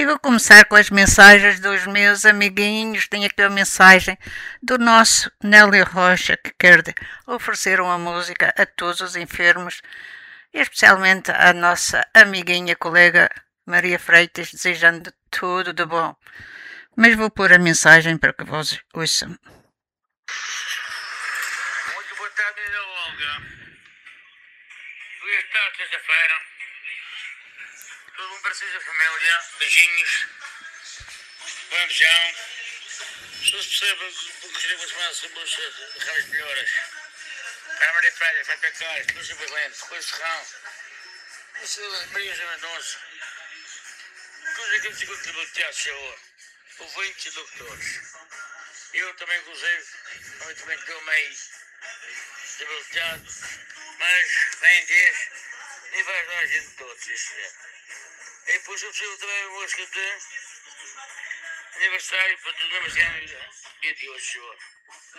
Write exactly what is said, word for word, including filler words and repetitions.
E vou começar com as mensagens dos meus amiguinhos. Tenho aqui a mensagem do nosso Nélio Rocha, que quer oferecer uma música a todos os enfermos, e especialmente à nossa amiguinha, colega Maria Freitas, desejando tudo de bom. Mas vou pôr a mensagem para que vós ouçam. Muito boa tarde, Olga. Feliz tarde, sexta-feira. Todo um preciso da família. Beijinhos. Bom beijão. Se se percebe que gostaria de uma semana de rádios melhoras. Para a Maria Freitas, vai para cá, Lúcia Valente, Rui Serrão, Maria José Mendonça. Todos aqueles que gostam do teatro, senhor. Ouvintes e doutores. Eu também gozei, muito bem que eu meio debilitado, mas vem dias e vai dar a gente todos, se quiser. E depois eu preciso também uma música de aniversário para o aniversário dia de hoje, senhor.